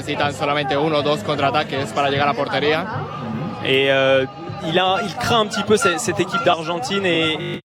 necesitan solamente 1 o 2 contraataques para llegar a portería. Et il craint un petit peu cette équipe d'Argentine et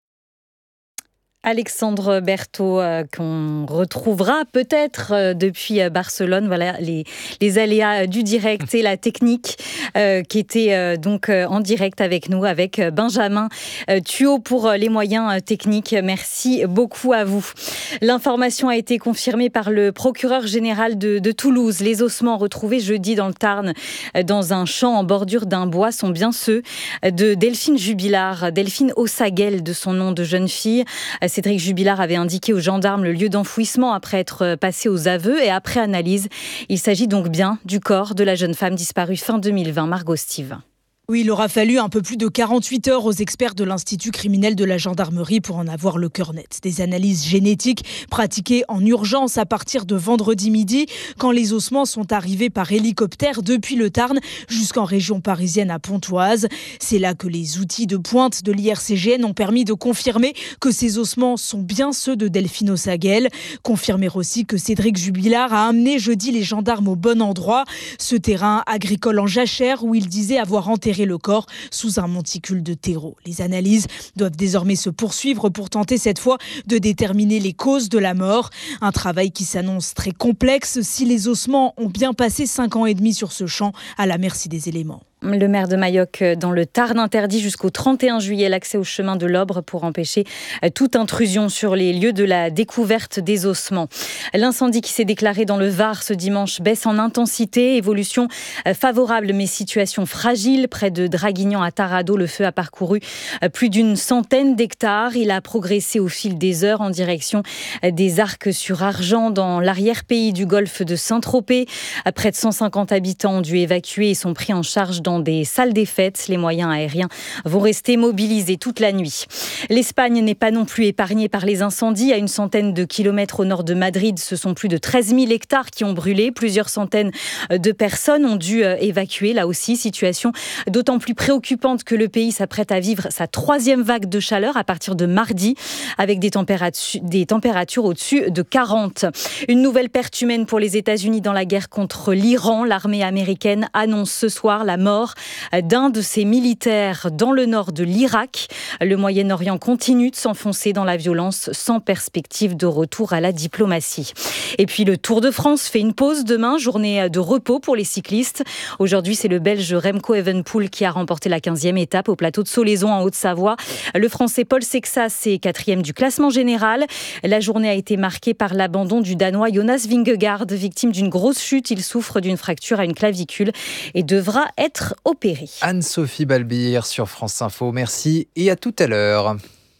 Alexandre Berthaud, qu'on retrouvera peut-être depuis Barcelone. Voilà les aléas du direct et la technique qui était donc en direct avec nous, avec Benjamin Thuot pour les moyens techniques. Merci beaucoup à vous. L'information a été confirmée par le procureur général de Toulouse. Les ossements retrouvés jeudi dans le Tarn, dans un champ en bordure d'un bois, sont bien ceux de Delphine Jubilard, Delphine Ossaguel de son nom de jeune fille. Cédric Jubilard avait indiqué aux gendarmes le lieu d'enfouissement après être passé aux aveux et après analyse. Il s'agit donc bien du corps de la jeune femme disparue fin 2020, Margot Steve. Oui, il aura fallu un peu plus de 48 heures aux experts de l'Institut criminel de la gendarmerie pour en avoir le cœur net. Des analyses génétiques pratiquées en urgence à partir de vendredi midi, quand les ossements sont arrivés par hélicoptère depuis le Tarn jusqu'en région parisienne à Pontoise. C'est là que les outils de pointe de l'IRCGN ont permis de confirmer que ces ossements sont bien ceux de Delphine Ossaguel. Confirmer aussi que Cédric Jubilard a amené jeudi les gendarmes au bon endroit, ce terrain agricole en jachère où il disait avoir enterré le corps sous un monticule de terreau. Les analyses doivent désormais se poursuivre pour tenter cette fois de déterminer les causes de la mort. Un travail qui s'annonce très complexe si les ossements ont bien passé 5 ans et demi sur ce champ à la merci des éléments. Le maire de Mayoc, dans le Tarn, interdit jusqu'au 31 juillet l'accès au chemin de l'Obre pour empêcher toute intrusion sur les lieux de la découverte des ossements. L'incendie qui s'est déclaré dans le Var ce dimanche baisse en intensité. Évolution favorable mais situation fragile. Près de Draguignan à Tarado, le feu a parcouru plus d'une centaine d'hectares. Il a progressé au fil des heures en direction des Arcs-sur-Argent dans l'arrière-pays du golfe de Saint-Tropez. Près de 150 habitants ont dû évacuer et sont pris en charge dans des salles des fêtes. Les moyens aériens vont rester mobilisés toute la nuit. L'Espagne n'est pas non plus épargnée par les incendies. À une centaine de kilomètres au nord de Madrid, ce sont plus de 13 000 hectares qui ont brûlé. Plusieurs centaines de personnes ont dû évacuer. Là aussi, situation d'autant plus préoccupante que le pays s'apprête à vivre sa 3e vague de chaleur à partir de mardi, avec des températures au-dessus de 40. Une nouvelle perte humaine pour les États-Unis dans la guerre contre l'Iran. L'armée américaine annonce ce soir la mort d'un de ses militaires dans le nord de l'Irak. Le Moyen-Orient continue de s'enfoncer dans la violence sans perspective de retour à la diplomatie. Et puis le Tour de France fait une pause demain, journée de repos pour les cyclistes. Aujourd'hui, c'est le Belge Remco Evenepoel qui a remporté la 15e étape au plateau de Solaison en Haute-Savoie. Le Français Paul Sexas est 4e du classement général. La journée a été marquée par l'abandon du Danois Jonas Vingegaard, victime d'une grosse chute. Il souffre d'une fracture à une clavicule et devra être opéré. Anne-Sophie Balbir sur France Info, merci et à tout à l'heure.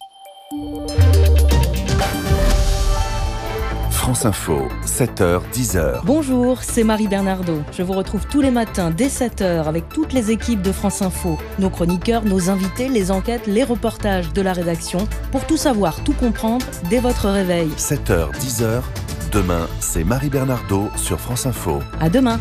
France Info, 7h, 10h. Bonjour, c'est Marie Bernardo. Je vous retrouve tous les matins dès 7h avec toutes les équipes de France Info. Nos chroniqueurs, nos invités, les enquêtes, les reportages de la rédaction. Pour tout savoir, tout comprendre dès votre réveil. 7h, 10h. Demain, c'est Marie Bernardo sur France Info. À demain.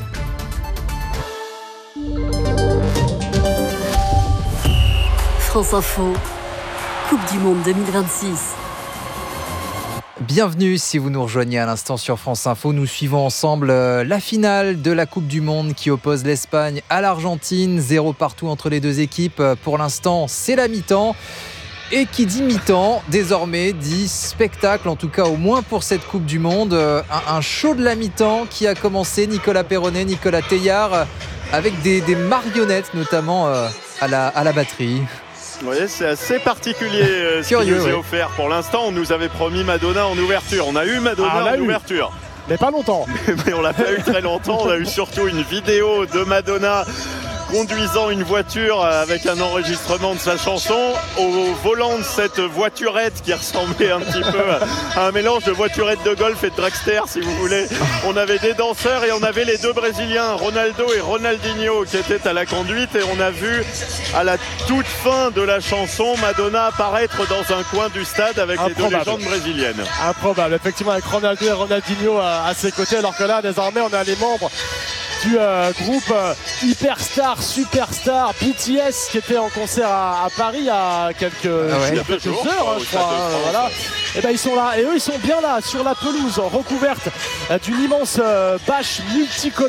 France Info, Coupe du Monde 2026. Bienvenue si vous nous rejoignez à l'instant sur France Info. Nous suivons ensemble la finale de la Coupe du Monde qui oppose l'Espagne à l'Argentine. 0 partout entre les deux équipes. Pour l'instant, c'est la mi-temps. Et qui dit mi-temps, désormais, dit spectacle, en tout cas au moins pour cette Coupe du Monde. Un show de la mi-temps qui a commencé. Nicolas Perronnet, Nicolas Teillard, avec des marionnettes notamment à la batterie. Oui, c'est assez particulier ce qui nous est offert. Pour l'instant, on nous avait promis Madonna en ouverture. On a eu Madonna en ouverture. Mais pas longtemps. Mais on l'a pas eu très longtemps. On a eu surtout une vidéo de Madonna conduisant une voiture avec un enregistrement de sa chanson au volant de cette voiturette qui ressemblait un petit peu à un mélange de voiturette de golf et de dragster si vous voulez. On avait des danseurs et on avait les deux Brésiliens, Ronaldo et Ronaldinho, qui étaient à la conduite, et on a vu à la toute fin de la chanson Madonna apparaître dans un coin du stade avec les deux légendes brésiliennes. Improbable, effectivement, avec Ronaldo et Ronaldinho à ses côtés, alors que là désormais on a les membres du groupe Hyperstar, Superstar, BTS qui était en concert à Paris il y a quelques heures, je crois. Voilà. Et ben ils sont là, et eux ils sont bien là sur la pelouse recouverte d'une immense bâche multicolore.